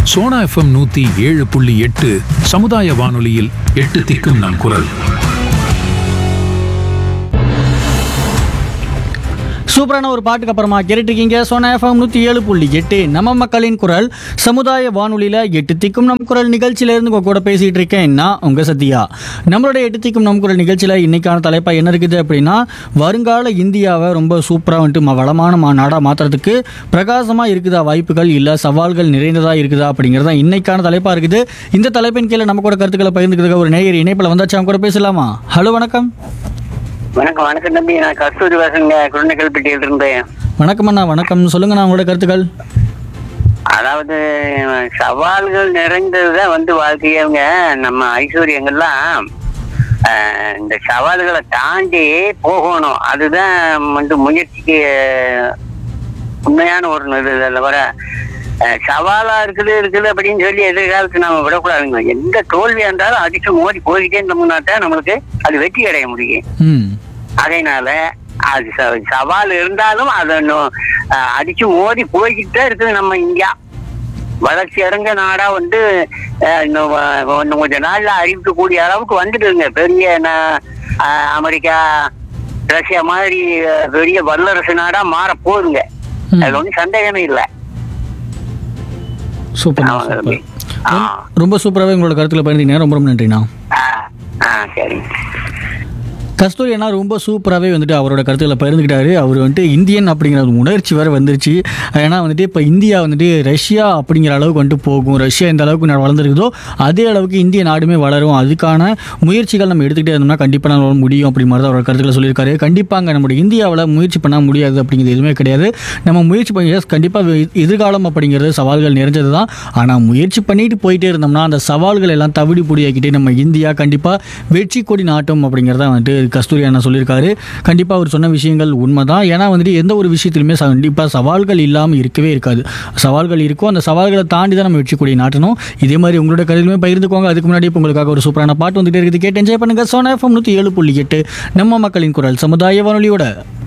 Sona FM 107.8 சமுதாய வானொலியில் 8 திக்கும் நம் குரல். சூப்பரான ஒரு பாட்டுக்கு அப்புறமா கேட்டுருக்கீங்க சோனா எஃப்எம் 107.8 நம்ம மக்களின் குரல் சமுதாய வானொலியில் 8 திக்கும் நம் குரல் நிகழ்ச்சியிலேருந்து உங்கள் கூட பேசிகிட்டு இருக்கேன் நான் உங்கள் சத்யா. நம்மளோட 8 திக்கும் நம் குரல் நிகழ்ச்சியில் இன்றைக்கான தலைப்பாக என்ன இருக்குது அப்படின்னா, வருங்கால இந்தியாவை ரொம்ப சூப்பராக வந்துட்டு வளமான நாடாக மாற்றுறதுக்கு பிரகாசமாக இருக்குதா வாய்ப்புகள், இல்லை சவால்கள் நிறைந்ததாக இருக்குதா அப்படிங்கிறது தான் இன்றைக்கான தலைப்பாக இருக்குது. இந்த தலைப்பின் கீழே நம்ம கூட கருத்துக்களை பகிர்ந்துக்கிறதுக்கு ஒரு நேயர் இணைப்பில் வந்தாச்சு, அவங்க கூட பேசலாமா? ஹலோ, வணக்கம். வணக்கம் தம்பி, நான் கஸ்தூரி வாசங்க குழந்தைகள்பட்டியில இருந்தேன். வணக்கம் அண்ணா. வணக்கம், சொல்லுங்கண்ணா உங்களோட கருத்துக்கள். அதாவது சவால்கள் நிறைந்ததுதான் வாழ்க்கையவங்க நம்ம ஐஸ்வர்யங்கள்லாம் இந்த சவால்களை தாண்டி போகணும். அதுதான் முயற்சிக்கு உண்மையான ஒரு இதில் வர சவாலா இருக்குது அப்படின்னு சொல்லி எதிர்காலத்துக்கு நம்ம விடக்கூடாதுங்க. எந்த தோல்வியா இருந்தாலும் அடிச்சு மோதி போய்கிட்டே இருந்தோம்னா தான் நம்மளுக்கு அது வெற்றி அடைய முடியும். அதனால அது சவால் இருந்தாலும் அதை அடிச்சு மோதி போய்கிட்டே இருக்குது. நம்ம இந்தியா வளர்ச்சி அடைஞ்ச நாடா இன்னும் கொஞ்ச நாள்ல அறிவிக்கக்கூடிய அளவுக்கு வந்துடுங்க. பெரிய அமெரிக்கா, ரஷ்யா மாதிரி பெரிய வல்லரசு நாடா மாற போகுதுங்க. அது ஒன்றும் சந்தேகமே இல்லை. சூப்பர். ரொம்ப சூப்பராகவே உங்களோட கருத்துல பகிர்ந்தீங்க. ரொம்ப ரொம்ப நன்றிண்ணா. சரி. கஸ்தூரி அண்ணா ரொம்ப சூப்பராகவே வந்துட்டு அவரோட கருத்துக்களை பகிர்ந்துக்கிட்டாரு. அவர் வந்துட்டு இந்தியன் அப்படிங்கிற ஒரு உணர்ச்சி வேறு வந்துருச்சு. ஏன்னா வந்துட்டு இப்போ இந்தியா வந்துட்டு ரஷ்யா அப்படிங்கிற அளவுக்கு வந்துட்டு போகும். ரஷ்யா எந்த அளவுக்கு வளர்ந்துருக்குதோ அதே அளவுக்கு இந்திய நாடுமே வளரும். அதுக்கான முயற்சிகள் நம்ம எடுத்துக்கிட்டே இருந்தோம்னா கண்டிப்பாக நம்ம முடியும் அப்படி மாதிரி தான் அவரோட கருத்துக்களை சொல்லியிருக்காரு. கண்டிப்பாங்க நம்மளுடைய இந்தியாவில் முயற்சி பண்ண முடியாது அப்படிங்கிறது எதுவுமே கிடையாது. நம்ம முயற்சி பண்ணி கண்டிப்பாக எதிர்காலம் அப்படிங்கிறது சவால்கள் நிறைஞ்சது தான். ஆனால் முயற்சி பண்ணிட்டு போயிட்டே இருந்தோம்னா அந்த சவால்கள் எல்லாம் தவிடி பொடியாக்கிட்டே நம்ம இந்தியா கண்டிப்பாக வெற்றி கொடி நாட்டும் அப்படிங்கிறத வந்துட்டு கஸ்தூரி அண்ணா சொல்லியிருக்காரு. கண்டிப்பாக அவர் சொன்ன விஷயங்கள் உண்மைதான். ஏன்னா வந்துட்டு எந்த ஒரு விஷயத்திலுமே கண்டிப்பாக சவால்கள் இல்லாமல் இருக்கவே இருக்காது. சவால்கள் இருக்கும். அந்த சவால்களை தாண்டி தான் நம்ம வெற்றி கொடி நாட்டணும். இதே மாதிரி உங்களோட கருத்துமே பகிர்ந்துக்கோங்க. அதுக்கு முன்னாடி இப்போ உங்களுக்காக ஒரு சூப்பரான பாட்டு வந்துட்டு இருக்குது, கேட்டு என்ஜாய் பண்ணுங்க. சோனா எஃப்எம் 107.8 நம்ம மக்களின் குரல் சமுதாய வானொலியோட